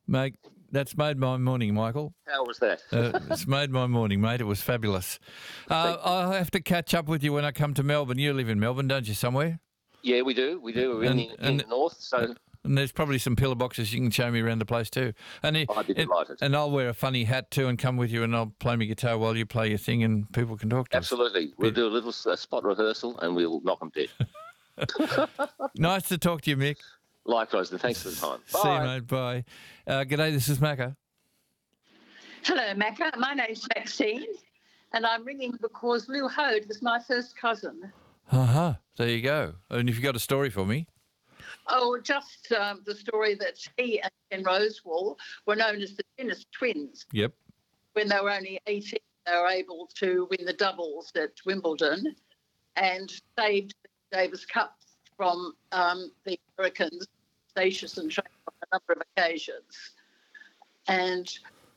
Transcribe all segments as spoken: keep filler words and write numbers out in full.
Mate, that's made my morning, Michael. How was that? Uh, it's made my morning, mate. It was fabulous. Uh, I'll have to catch up with you when I come to Melbourne. You live in Melbourne, don't you, somewhere? Yeah, we do. We do. We're in, And- the, in and- the north, so And there's probably some pillar boxes you can show me around the place too. And, he- I'd be and, delighted. and I'll wear a funny hat too and come with you and I'll play my guitar while you play your thing and people can talk to Absolutely. We'll do a little uh, spot rehearsal and we'll knock them dead. us. Nice to talk to you, Mick. Likewise, and thanks for the time. See Bye. you, mate. Bye. Uh, g'day, this is Macca. Hello, Macca. My name's Maxine, and I'm ringing because Lou Hode was my first cousin. Uh-huh. There you go. And if you've got a story for me. Oh, just um, the story that he and Ken Rosewall were known as the Dennis twins. Yep. When they were only eighteen, they were able to win the doubles at Wimbledon and saved the Davis Cup from um, the Americans, Statius and Train, on a number of occasions. And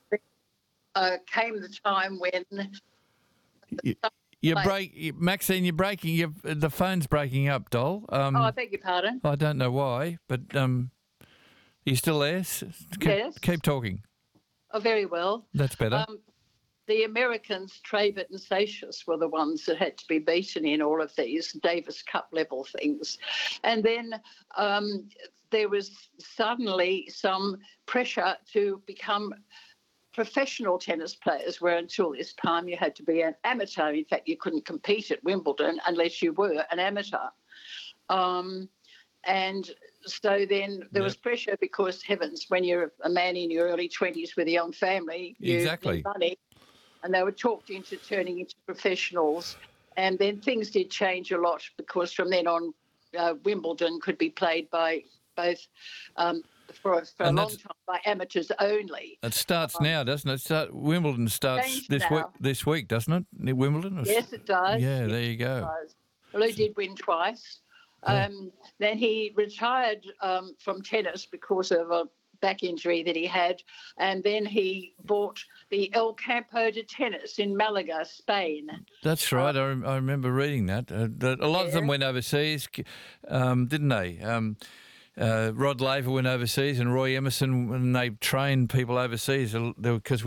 uh, came the time when You, you're Like- break, you- Maxine, you're breaking. You're, the phone's breaking up, doll. Um, oh, I beg your pardon. I don't know why, but um, are you still there? S- Keep, Yes. Keep talking. Oh, very well. That's better. Um, the Americans, Travat and Statius, were the ones that had to be beaten in all of these Davis Cup level things. And then um, there was suddenly some pressure to become professional tennis players, where until this time you had to be an amateur. In fact, you couldn't compete at Wimbledon unless you were an amateur. Um, and so then there was pressure because, heavens, when you're a man in your early twenties with a young family, you Exactly. need money. And they were talked into turning into professionals. And then things did change a lot because from then on, uh, Wimbledon could be played by both um, for, for a And long that's- time by amateurs only. It starts now, doesn't it? Start, Wimbledon starts Changed this week. now. This week, doesn't it? Near Wimbledon. Or- Yes, it does. Yeah, Yes, there you it go. does. Well, he did win twice. Um, then he retired um, from tennis because of a back injury that he had, and then he bought the El Campo de Tennis in Malaga, Spain. That's right. I, rem- I remember reading that. Uh, that a lot of them Yeah. went overseas, um, didn't they? Um, uh, Rod Laver went overseas, and Roy Emerson, and they trained people overseas because